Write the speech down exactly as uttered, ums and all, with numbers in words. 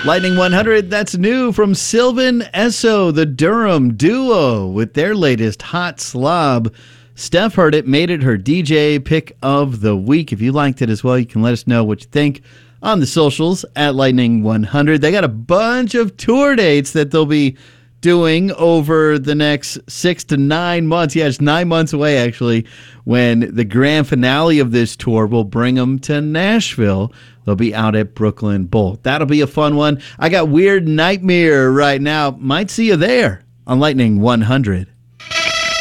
Lightning one hundred, that's new from Sylvan Esso, the Durham duo, with their latest Hot Slob. Steph heard it, made it her D J pick of the week. If you liked it as well, you can let us know what you think on the socials at Lightning one hundred. They got a bunch of tour dates that they'll be doing over the next six to nine months. Yeah, it's nine months away, actually, when the grand finale of this tour will bring them to Nashville. They'll be out at Brooklyn Bowl. That'll be a fun one. I got Weird Nightmare right now. Might see you there on Lightning one hundred.